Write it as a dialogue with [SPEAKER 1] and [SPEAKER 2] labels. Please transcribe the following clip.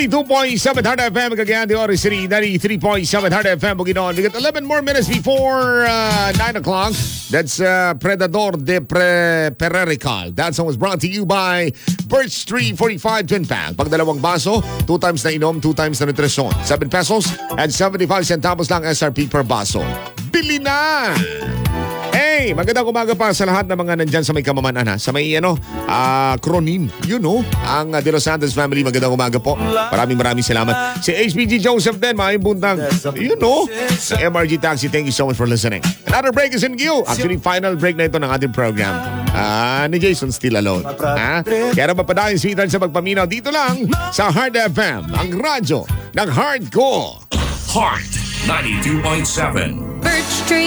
[SPEAKER 1] 92.7 Hard FM, Cagayan de Oro City, 93.7 Hard FM, Bukidnon. We got 11 more minutes before 9 o'clock. That's Predador de Pererical. That song was brought to you by Birch Tree 45 Twin Pack. Pag dalawang baso, 2 times na inom, 2 times na nutrisyon. 7 pesos and 75 centavos lang SRP per baso. Bili na! Hey, magandang umaga pa sa lahat ng mga nandyan sa may Kamamanan, ha? Sa may Cronin, ang De Los Santos family. Magandang umaga po. Maraming salamat. Si HPG Joseph din, mga buntang, sa MRG Taxi, thank you so much for listening. Another break is in queue. Actually, final break na ito ng ating program. Ni Jason Still Alone. Kaya naman pa dahil sweetheart sa pagpaminaw dito lang sa Hard FM, ang radyo ng Hardcore.
[SPEAKER 2] Heart 92.7
[SPEAKER 3] Birch Tree.